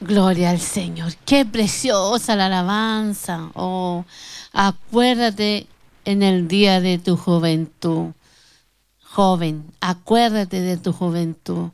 Gloria al Señor. Qué preciosa la alabanza. Oh, acuérdate en el día de tu juventud. Joven, acuérdate de tu juventud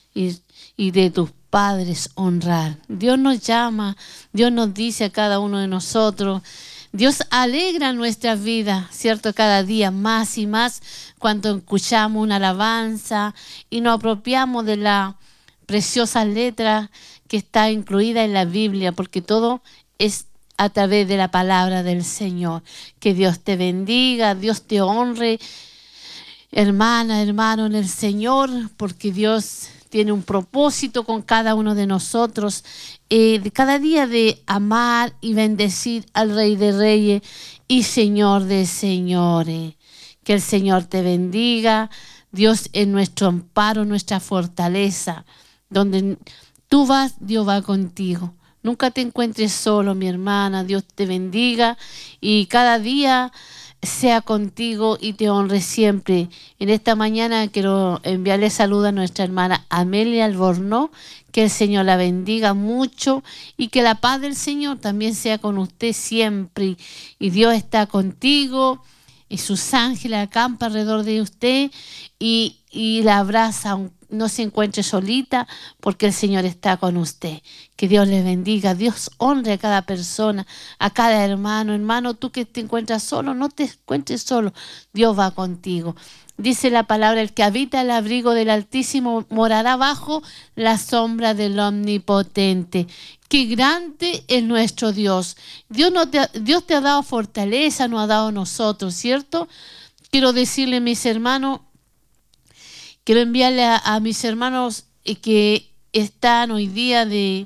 y de tus padres honrar. Dios nos llama, Dios nos dice a cada uno de nosotros. Dios alegra nuestra vida, ¿cierto? Cada día más y más cuando escuchamos una alabanza y nos apropiamos de la preciosa letra que está incluida en la Biblia, porque todo es a través de la palabra del Señor. Que Dios te bendiga, Dios te honre, hermana, hermano en el Señor, porque Dios tiene un propósito con cada uno de nosotros, de cada día de amar y bendecir al Rey de Reyes y Señor de Señores. Que el Señor te bendiga. Dios es nuestro amparo, nuestra fortaleza. Donde tú vas, Dios va contigo. Nunca te encuentres solo, mi hermana. Dios te bendiga y cada día sea contigo y te honre siempre. En esta mañana quiero enviarle saludos a nuestra hermana Amelia Albornoz. Que el Señor la bendiga mucho y que la paz del Señor también sea con usted siempre. Y Dios está contigo y sus ángeles acampan alrededor de usted y la abraza, no se encuentre solita, porque el Señor está con usted. Que Dios les bendiga, Dios honre a cada persona, a cada hermano. Hermano, tú que te encuentras solo, no te encuentres solo, Dios va contigo. Dice la palabra, el que habita el abrigo del Altísimo morará bajo la sombra del Omnipotente. Qué grande es nuestro Dios. Dios te ha dado fortaleza, nos ha dado a nosotros, ¿cierto? Quiero decirle, mis hermanos, quiero enviarle a mis hermanos que están hoy día de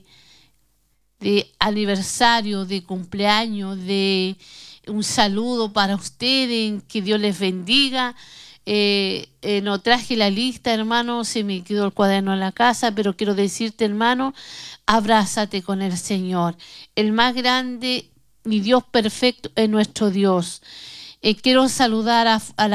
aniversario, de cumpleaños, de un saludo para ustedes, que Dios les bendiga. No traje la lista, hermano, se me quedó el cuaderno en la casa, pero quiero decirte, hermano, abrázate con el Señor. El más grande y Dios perfecto es nuestro Dios. Quiero saludar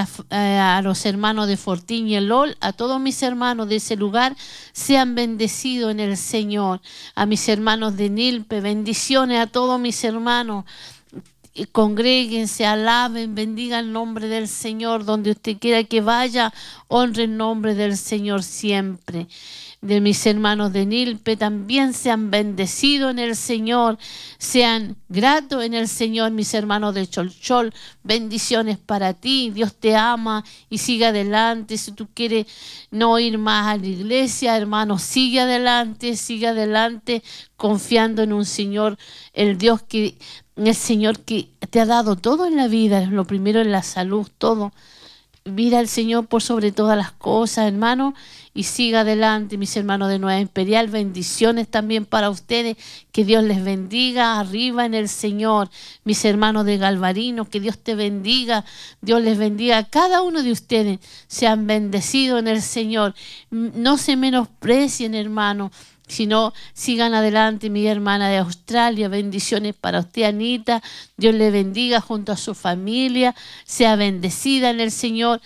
a los hermanos de Fortín y el LOL, a todos mis hermanos de ese lugar, sean bendecidos en el Señor. A mis hermanos de Nilpe, bendiciones a todos mis hermanos. Congréguense, alaben, bendigan el nombre del Señor, donde usted quiera que vaya, honre el nombre del Señor siempre. De mis hermanos de Nilpe también sean bendecidos en el Señor, sean gratos en el Señor, mis hermanos de Cholchol, bendiciones para ti, Dios te ama y sigue adelante. Si tú quieres no ir más a la iglesia, hermano, sigue adelante, confiando en un Señor, el Señor que te ha dado todo en la vida, lo primero en la salud, todo. Mira al Señor por sobre todas las cosas, hermano, y siga adelante, mis hermanos de Nueva Imperial. Bendiciones también para ustedes, que Dios les bendiga arriba en el Señor. Mis hermanos de Galvarino, que Dios te bendiga, Dios les bendiga a cada uno de ustedes. Sean bendecidos en el Señor. No se menosprecien, hermano, sino sigan adelante. Mi hermana de Australia, bendiciones para usted, Anita. Dios le bendiga junto a su familia, sea bendecida en el Señor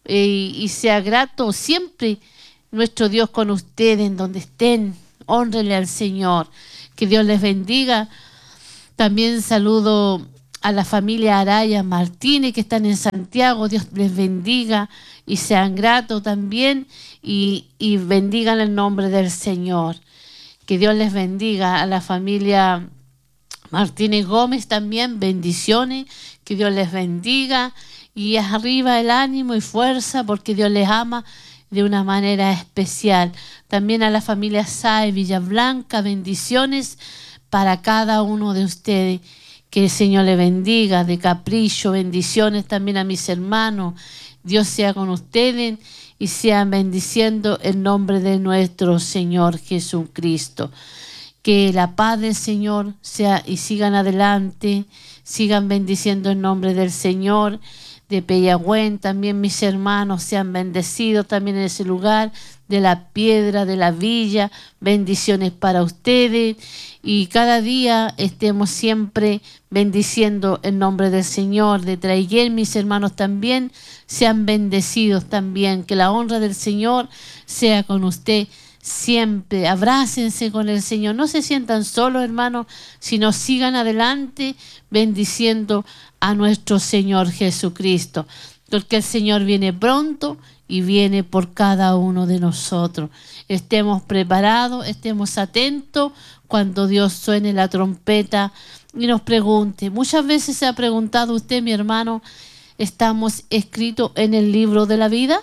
y sea grato siempre nuestro Dios con ustedes en donde estén. Hónrenle al Señor, que Dios les bendiga. También saludo a la familia Araya Martínez que están en Santiago. Dios les bendiga y sean gratos también y bendigan el nombre del Señor. Que Dios les bendiga. A la familia Martínez Gómez también, bendiciones, que Dios les bendiga y arriba el ánimo y fuerza, porque Dios les ama de una manera especial. También a la familia Sáez Villablanca, bendiciones para cada uno de ustedes. Que el Señor les bendiga. De Caprillo, bendiciones también a mis hermanos. Dios sea con ustedes y sean bendiciendo el nombre de nuestro Señor Jesucristo. Que la paz del Señor sea y sigan adelante, sigan bendiciendo el nombre del Señor. De Peyagüén también mis hermanos sean bendecidos también en ese lugar, de la Piedra, de la Villa, bendiciones para ustedes y cada día estemos siempre bendiciendo el nombre del Señor. De Traiguén mis hermanos también sean bendecidos también, que la honra del Señor sea con usted siempre. Abrácense con el Señor. No se sientan solos, hermanos, sino sigan adelante bendiciendo a nuestro Señor Jesucristo. Porque el Señor viene pronto y viene por cada uno de nosotros. Estemos preparados, estemos atentos cuando Dios suene la trompeta y nos pregunte. Muchas veces se ha preguntado usted, mi hermano, ¿estamos escritos en el libro de la vida?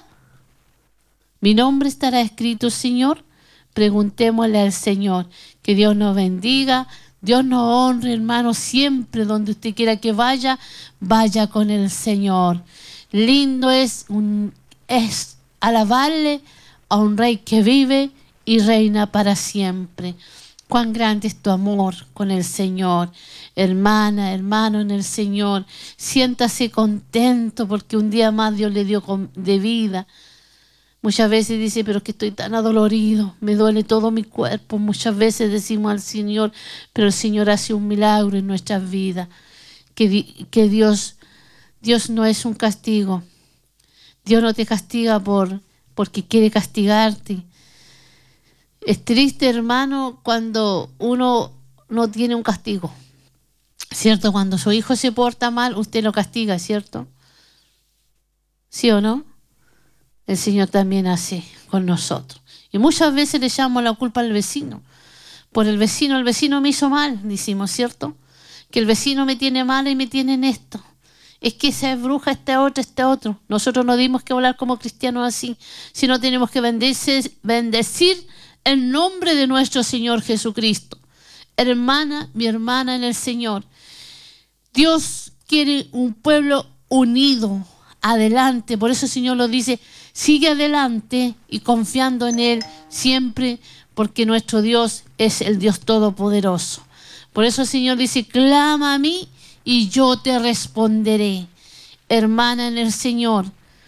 ¿Mi nombre estará escrito, Señor? Preguntémosle al Señor. Que Dios nos bendiga, Dios nos honre, hermano, siempre donde usted quiera que vaya, vaya con el Señor. Lindo es alabarle a un Rey que vive y reina para siempre. Cuán grande es tu amor con el Señor. Hermana, hermano en el Señor, siéntase contento porque un día más Dios le dio de vida. Muchas veces dice, pero es que estoy tan adolorido, me duele todo mi cuerpo. Muchas veces decimos al Señor, pero el Señor hace un milagro en nuestras vidas. Que Dios no es un castigo. Dios no te castiga porque quiere castigarte. Es triste, hermano, cuando uno no tiene un castigo, ¿cierto? Cuando su hijo se porta mal, usted lo castiga, ¿cierto? ¿Sí o no? El Señor también hace con nosotros. Y muchas veces le echamos la culpa al vecino. Por el vecino me hizo mal, decimos, ¿cierto? Que el vecino me tiene mal y me tiene en esto. Es que esa es bruja, este otro. Nosotros no dimos que hablar como cristianos así, sino tenemos que bendecir el nombre de nuestro Señor Jesucristo. Hermana, mi hermana en el Señor, Dios quiere un pueblo unido, adelante. Por eso el Señor lo dice, sigue adelante y confiando en Él siempre, porque nuestro Dios es el Dios Todopoderoso. Por eso el Señor dice, clama a mí y yo te responderé. Hermana en el Señor,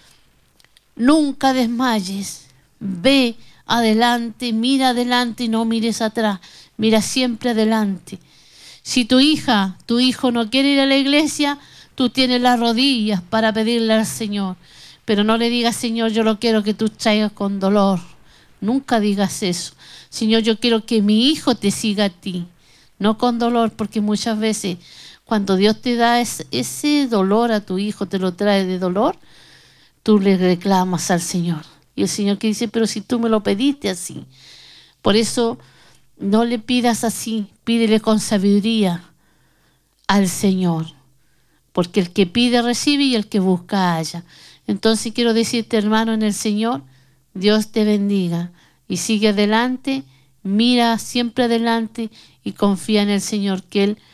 nunca desmayes, ve adelante, mira adelante y no mires atrás, mira siempre adelante. Si tu hijo no quiere ir a la iglesia, tú tienes las rodillas para pedirle al Señor, pero no le digas, Señor, yo lo quiero que tú traigas con dolor. Nunca digas eso. Señor, yo quiero que mi hijo te siga a ti, no con dolor, porque muchas veces cuando Dios te da ese dolor a tu hijo, te lo trae de dolor, tú le reclamas al Señor. Y el Señor que dice, pero si tú me lo pediste así. Por eso no le pidas así, pídele con sabiduría al Señor. Porque el que pide recibe y el que busca halla. Entonces quiero decirte, hermano, en el Señor, Dios te bendiga. Y sigue adelante, mira siempre adelante y confía en el Señor, que Él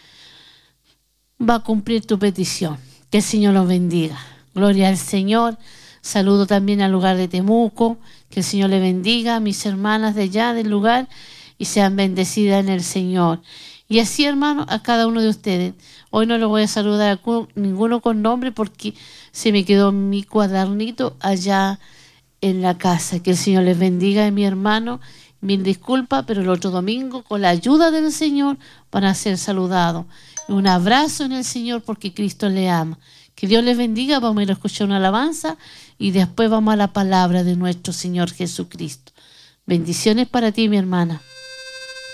va a cumplir tu petición. Que el Señor los bendiga. Gloria al Señor. Saludo también al lugar de Temuco. Que el Señor le bendiga a mis hermanas de allá del lugar y sean bendecidas en el Señor. Y así, hermano, a cada uno de ustedes. Hoy no lo voy a saludar a ninguno con nombre porque se me quedó mi cuadernito allá en la casa. Que el Señor les bendiga, mi hermano. Mil disculpas, pero el otro domingo, con la ayuda del Señor, van a ser saludados. Un abrazo en el Señor porque Cristo le ama. Que Dios les bendiga. Vamos a ir a escuchar una alabanza y después vamos a la palabra de nuestro Señor Jesucristo. Bendiciones para ti, mi hermana.